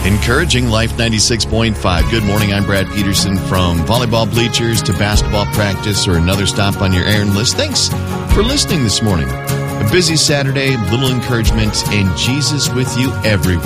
Encouraging Life 96.5. Good morning, I'm Brad Peterson. From volleyball bleachers to basketball practice or another stop on your errand list, thanks for listening this morning. A busy Saturday, little encouragement, and Jesus with you everywhere.